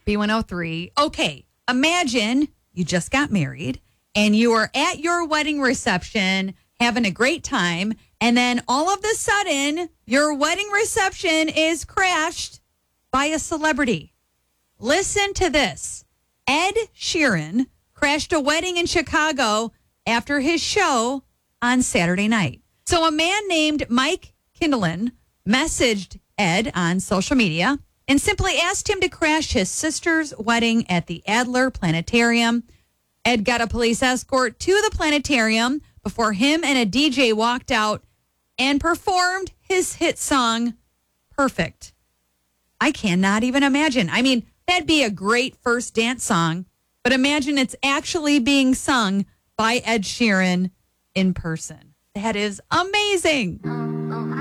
B103. Okay, imagine you just got married and you are at your wedding reception having a great time, and then all of a sudden your wedding reception is crashed by a celebrity. Listen to this. Ed Sheeran crashed a wedding in Chicago after his show on Saturday night. So a man named Mike Kindlin messaged Ed on social media and simply asked him to crash his sister's wedding at the Adler Planetarium. Ed got a police escort to the planetarium before him and a DJ walked out and performed his hit song, Perfect. I cannot even imagine. I mean, that'd be a great first dance song, but imagine it's actually being sung by Ed Sheeran in person. That is amazing.